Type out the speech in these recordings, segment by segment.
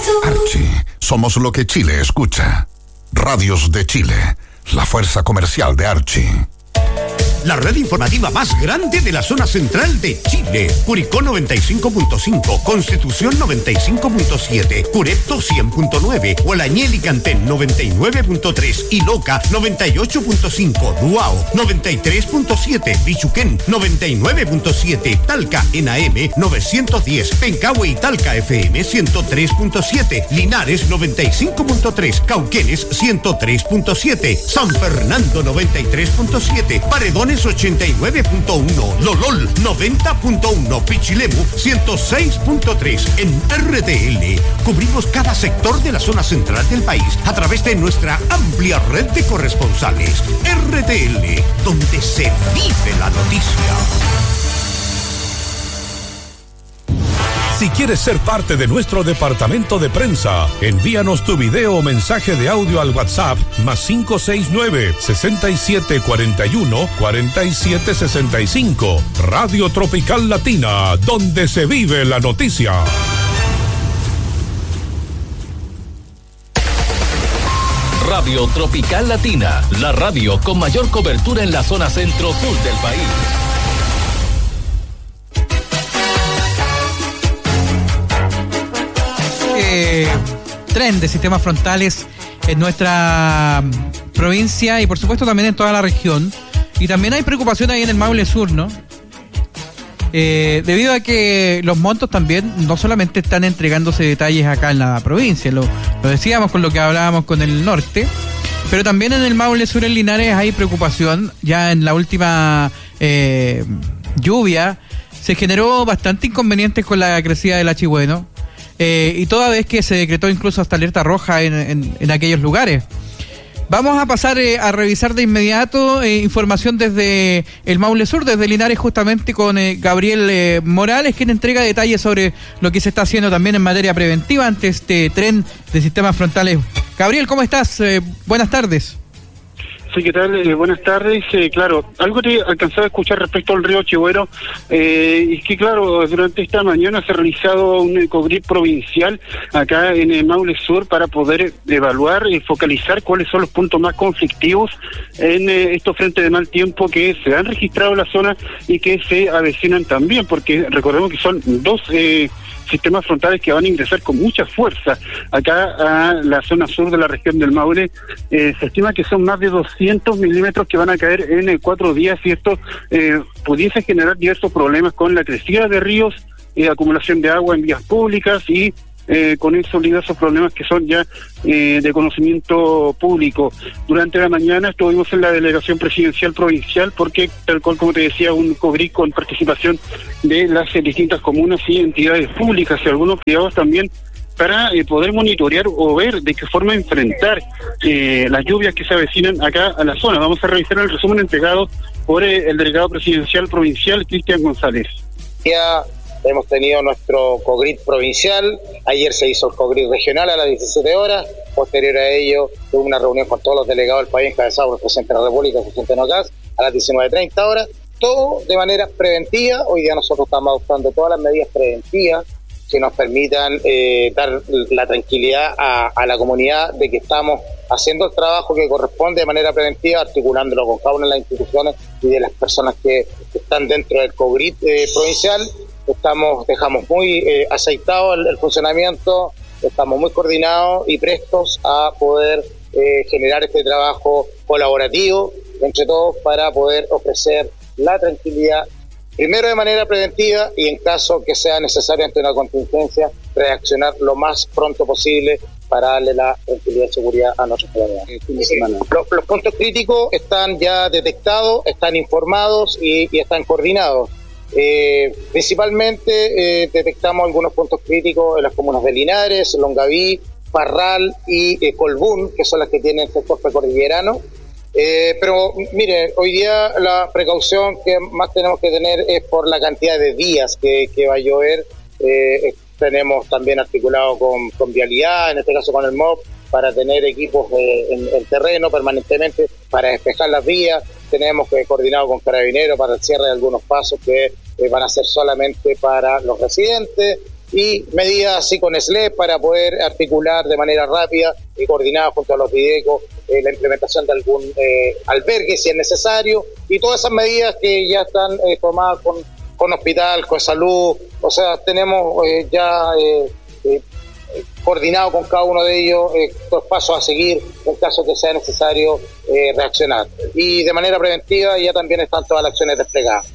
Archie, somos lo que Chile escucha. Radios de Chile, la fuerza comercial de Archie. La red informativa más grande de la zona central de Chile. Curicó 95.5, Constitución 95.7, Curepto 100.9, Hualañel y Cantén 99.3 y Loca 98.5, Duao 93.7, Bichuquén 99.7, Talca en AM 910, Pencahue y Talca FM 103.7, Linares 95.3, Cauquenes 103.7, San Fernando 93.7, Paredones 89.1, Lolol 90.1, Pichilemu 106.3. En RTL cubrimos cada sector de la zona central del país a través de nuestra amplia red de corresponsales. RTL, donde se vive la noticia. Si quieres ser parte de nuestro departamento de prensa, envíanos tu video o mensaje de audio al WhatsApp +569 6741 4765. Radio Tropical Latina, donde se vive la noticia. Radio Tropical Latina, la radio con mayor cobertura en la zona centro-sur del país. Tren de sistemas frontales en nuestra provincia y por supuesto también en toda la región, y también hay preocupación ahí en el Maule Sur, ¿no? Debido a que los montos también no solamente están entregándose detalles acá en la provincia, lo decíamos con lo que hablábamos con el norte, pero también en el Maule Sur, en Linares, hay preocupación. Ya en la última lluvia se generó bastante inconvenientes con la crecida del Achigüeno. Y toda vez que se decretó incluso hasta alerta roja en aquellos lugares. Vamos a pasar a revisar de inmediato información desde el Maule Sur, desde Linares, justamente con Gabriel Morales, quien entrega detalles sobre lo que se está haciendo también en materia preventiva ante este tren de sistemas frontales. Gabriel, ¿cómo estás? Buenas tardes. Sí, ¿qué tal? Buenas tardes. Claro, algo te alcanzaba a escuchar respecto al río Chigüeno, es que claro, durante esta mañana se ha realizado un ecogrid provincial acá en el Maule Sur para poder evaluar y focalizar cuáles son los puntos más conflictivos en estos frentes de mal tiempo que se han registrado en la zona y que se avecinan también, porque recordemos que son dos sistemas frontales que van a ingresar con mucha fuerza acá a la zona sur de la región del Maule. Se estima que son más de 200 milímetros que van a caer en 4 días, y esto pudiese generar diversos problemas con la crecida de ríos, acumulación de agua en vías públicas y con esos diversos problemas que son ya de conocimiento público. Durante la mañana estuvimos en la delegación presidencial provincial porque, tal cual como te decía, un ecogrid con participación de las distintas comunas y entidades públicas y algunos privados también, para poder monitorear o ver de qué forma enfrentar las lluvias que se avecinan acá a la zona. Vamos a revisar el resumen entregado por el delegado presidencial provincial, Cristian González. Ya hemos tenido nuestro COGRID provincial, ayer se hizo el COGRID regional a las 17 horas, posterior a ello tuve una reunión con todos los delegados del país encabezados por el presidente de la República, presidente Nocas, a las 19:30 horas, todo de manera preventiva. Hoy día nosotros estamos adoptando todas las medidas preventivas que nos permitan dar la tranquilidad a la comunidad de que estamos haciendo el trabajo que corresponde de manera preventiva, articulándolo con cada una de las instituciones y de las personas que están dentro del COGRID provincial. Dejamos muy aceitado el funcionamiento, estamos muy coordinados y prestos a poder generar este trabajo colaborativo entre todos para poder ofrecer la tranquilidad, primero de manera preventiva, y en caso que sea necesario ante una contingencia, reaccionar lo más pronto posible para darle la tranquilidad y seguridad a nuestra comunidad. Los puntos críticos están ya detectados, están informados y están coordinados. Principalmente detectamos algunos puntos críticos en las comunas de Linares, Longaví, Parral y Colbún, que son las que tienen el sector precordillerano. Pero mire, hoy día la precaución que más tenemos que tener es por la cantidad de días que va a llover. Tenemos también articulado con Vialidad, en este caso con el MOP, para tener equipos en terreno permanentemente para despejar las vías. Tenemos coordinado con Carabineros para el cierre de algunos pasos que van a ser solamente para los residentes. y medidas así con SLEP para poder articular de manera rápida y coordinada junto a los Videco la implementación de algún albergue si es necesario, y todas esas medidas que ya están tomadas con hospital, con salud. O sea, tenemos coordinado con cada uno de ellos los pasos a seguir en caso que sea necesario reaccionar, y de manera preventiva ya también están todas las acciones desplegadas.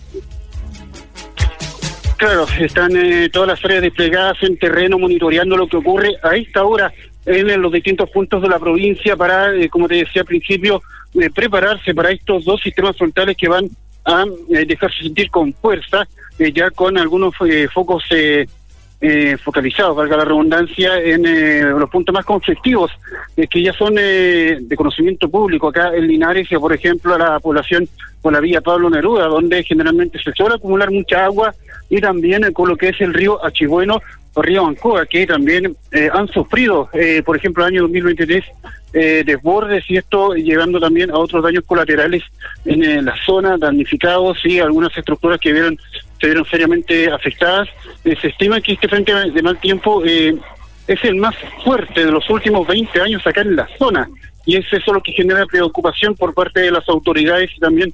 Claro, están todas las áreas desplegadas en terreno monitoreando lo que ocurre a esta hora en los distintos puntos de la provincia para, como te decía al principio, prepararse para estos dos sistemas frontales que van a dejarse sentir con fuerza, ya con algunos focos focalizados, valga la redundancia, en los puntos más conflictivos, que ya son de conocimiento público. Acá en Linares, por ejemplo, a la población por la vía Pablo Neruda, donde generalmente se suele acumular mucha agua, y también con lo que es el río Achibueno o río Ancoa, que también han sufrido, por ejemplo, el año 2023, desbordes, y esto llevando también a otros daños colaterales en la zona, damnificados, y algunas estructuras que se vieron seriamente afectadas. Se estima que este frente de mal tiempo es el más fuerte de los últimos 20 años acá en la zona, y es eso lo que genera preocupación por parte de las autoridades y también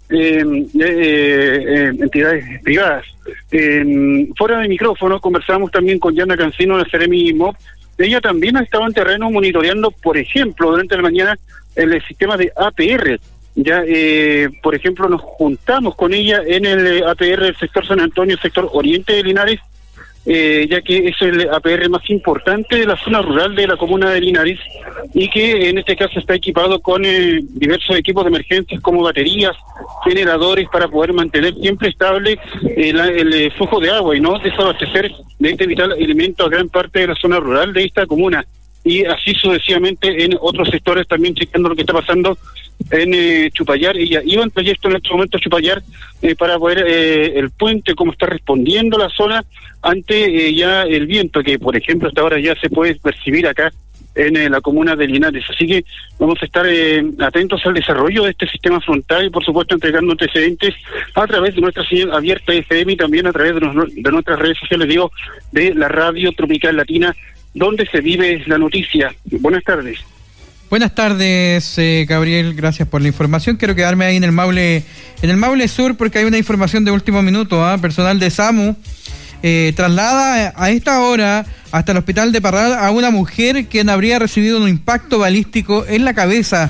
entidades privadas. Fuera de micrófono conversamos también con Yana Cancino, la Seremi MOP. Ella también ha estado en terreno monitoreando, por ejemplo, durante la mañana el sistema de APR. Ya, por ejemplo, nos juntamos con ella en el APR del sector San Antonio, sector oriente de Linares, ya que es el APR más importante de la zona rural de la comuna de Linares, y que en este caso está equipado con diversos equipos de emergencias como baterías, generadores, para poder mantener siempre estable el flujo de agua y no desabastecer de este vital elemento a gran parte de la zona rural de esta comuna. Y así sucesivamente en otros sectores, también checando lo que está pasando en Chupayar. Ella iba en proyecto en este momento a Chupayar para ver el puente, cómo está respondiendo la zona ante ya el viento, que por ejemplo hasta ahora ya se puede percibir acá en la comuna de Linares. Así que vamos a estar atentos al desarrollo de este sistema frontal y por supuesto entregando antecedentes a través de nuestra señal abierta FM y también a través de nuestras redes sociales, de la Radio Tropical Latina, donde se vive la noticia. Buenas tardes. Buenas tardes, Gabriel, gracias por la información. Quiero quedarme ahí en el Maule Sur, porque hay una información de último minuto. Personal de SAMU traslada a esta hora hasta el hospital de Parral a una mujer quien habría recibido un impacto balístico en la cabeza.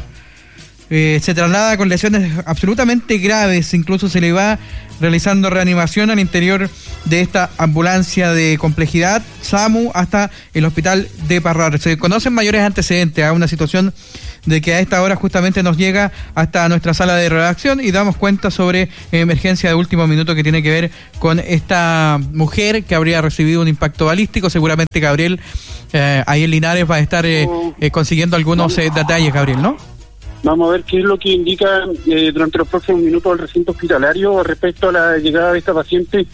Se traslada con lesiones absolutamente graves, incluso se le va realizando reanimación al interior de esta ambulancia de complejidad SAMU hasta el hospital de Parral. Se conocen mayores antecedentes a una situación de que a esta hora justamente nos llega hasta nuestra sala de redacción y damos cuenta sobre emergencia de último minuto que tiene que ver con esta mujer que habría recibido un impacto balístico. Seguramente Gabriel ahí en Linares va a estar consiguiendo algunos detalles, Gabriel, ¿no? Vamos a ver qué es lo que indica durante los próximos minutos el recinto hospitalario respecto a la llegada de esta paciente.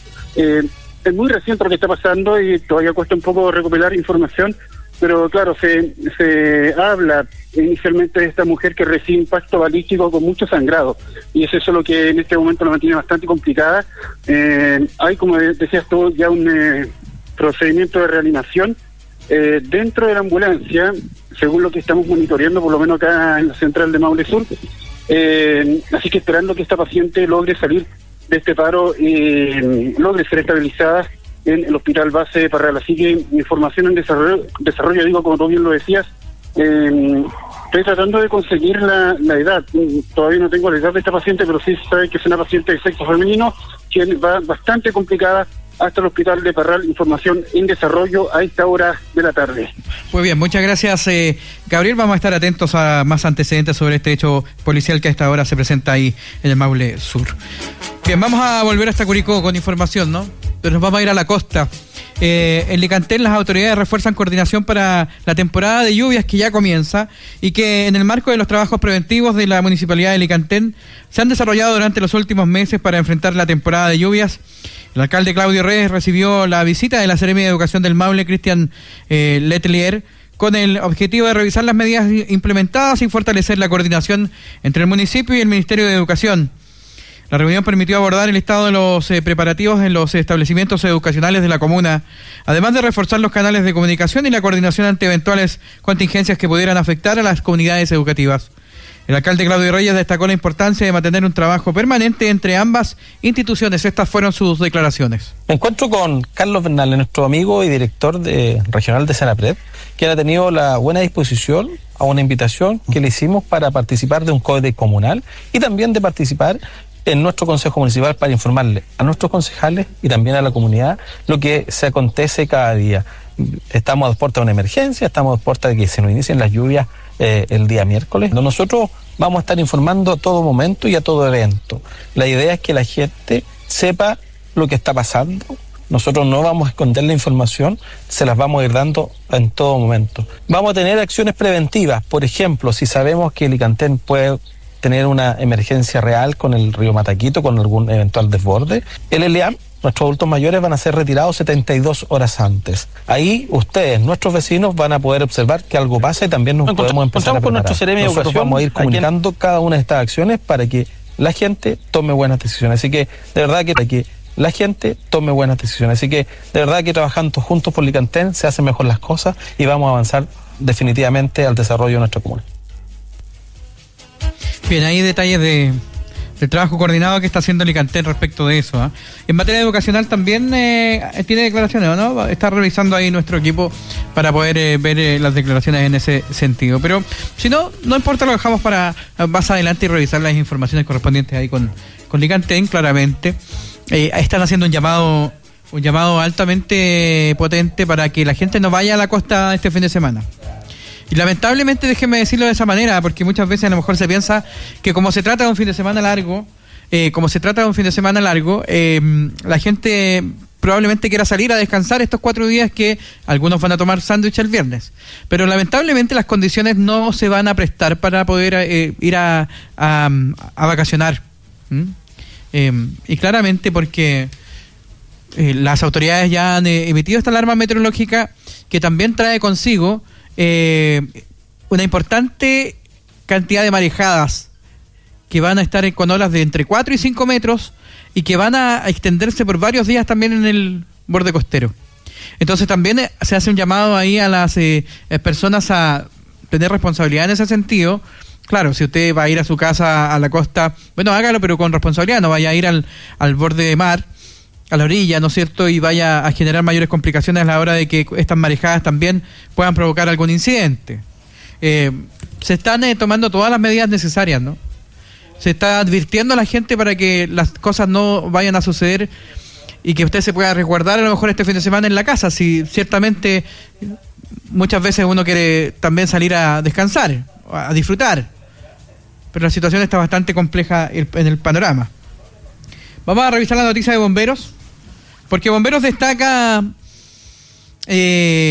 Es muy reciente lo que está pasando y todavía cuesta un poco recopilar información, pero claro, se habla inicialmente de esta mujer que recibe impacto balístico con mucho sangrado, y es eso lo que en este momento la mantiene bastante complicada. Hay, como decías tú, ya un procedimiento de reanimación dentro de la ambulancia, según lo que estamos monitoreando, por lo menos acá en la central de Maule Sur. Así que esperando que esta paciente logre salir de este paro y logre ser estabilizada en el hospital base de Parral. Así que información en desarrollo, digo, como tú bien lo decías. Estoy tratando de conseguir la edad. Todavía no tengo la edad de esta paciente, pero sí sabe que es una paciente de sexo femenino, quien va bastante complicada hasta el hospital de Parral. Información en desarrollo a esta hora de la tarde. Muy bien, muchas gracias, Gabriel. Vamos a estar atentos a más antecedentes sobre este hecho policial que a esta hora se presenta ahí en el Maule Sur. Bien, vamos a volver hasta Curicó con información, ¿no? Pero nos vamos a ir a la costa. En Licantén las autoridades refuerzan coordinación para la temporada de lluvias que ya comienza y que en el marco de los trabajos preventivos de la Municipalidad de Licantén se han desarrollado durante los últimos meses para enfrentar la temporada de lluvias. El alcalde Claudio Reyes recibió la visita de la Seremi de Educación del Maule, Cristian Letelier, con el objetivo de revisar las medidas implementadas y fortalecer la coordinación entre el municipio y el Ministerio de Educación. La reunión permitió abordar el estado de los preparativos en los establecimientos educacionales de la comuna, además de reforzar los canales de comunicación y la coordinación ante eventuales contingencias que pudieran afectar a las comunidades educativas. El alcalde Claudio Reyes destacó la importancia de mantener un trabajo permanente entre ambas instituciones. Estas fueron sus declaraciones. Me encuentro con Carlos Bernal, nuestro amigo y director regional de Senapred, quien ha tenido la buena disposición a una invitación que le hicimos para participar de un código comunal y también de participar en nuestro Consejo Municipal para informarle a nuestros concejales y también a la comunidad lo que se acontece cada día. Estamos a dos puertas de una emergencia, estamos a dos puertas de que se nos inicien las lluvias el día miércoles. Nosotros vamos a estar informando a todo momento y a todo evento. La idea es que la gente sepa lo que está pasando. Nosotros no vamos a esconder la información, se las vamos a ir dando en todo momento. Vamos a tener acciones preventivas. Por ejemplo, si sabemos que Licantén puede tener una emergencia real con el río Mataquito, con algún eventual desborde, el ELEAM, nuestros adultos mayores, van a ser retirados 72 horas antes. Ahí ustedes, nuestros vecinos, van a poder observar que algo pasa y también nos podemos empezar a preparar. Con nuestro Seremi de Educación vamos a ir comunicando cada una de estas acciones para que la gente tome buenas decisiones. Así que, de verdad que la gente tome buenas decisiones. Así que, de verdad que trabajando juntos por Licantén se hacen mejor las cosas y vamos a avanzar definitivamente al desarrollo de nuestra comuna. Bien, hay detalles del trabajo coordinado que está haciendo Licantén respecto de eso. En materia educacional también tiene declaraciones, ¿o no? Está revisando ahí nuestro equipo para poder ver las declaraciones en ese sentido. Pero si no, no importa, lo dejamos para más adelante y revisar las informaciones correspondientes ahí con Licantén, claramente. Están haciendo un llamado altamente potente para que la gente no vaya a la costa este fin de semana. Y lamentablemente, déjeme decirlo de esa manera, porque muchas veces a lo mejor se piensa que como se trata de un fin de semana largo, la gente probablemente quiera salir a descansar estos 4 días, que algunos van a tomar sándwich el viernes. Pero lamentablemente las condiciones no se van a prestar para poder ir a vacacionar. Y claramente porque las autoridades ya han emitido esta alarma meteorológica que también trae consigo una importante cantidad de marejadas que van a estar con olas de entre 4 y 5 metros y que van a extenderse por varios días también en el borde costero. Entonces también se hace un llamado ahí a las personas a tener responsabilidad en ese sentido. Claro, si usted va a ir a su casa a la costa, bueno, hágalo, pero con responsabilidad, no vaya a ir al borde de mar, a la orilla, ¿no es cierto?, y vaya a generar mayores complicaciones a la hora de que estas marejadas también puedan provocar algún incidente. Se están tomando todas las medidas necesarias, ¿no? Se está advirtiendo a la gente para que las cosas no vayan a suceder y que usted se pueda resguardar a lo mejor este fin de semana en la casa. Si ciertamente muchas veces uno quiere también salir a descansar, a disfrutar, pero la situación está bastante compleja en el panorama. Vamos a revisar la noticia de bomberos, porque bomberos destaca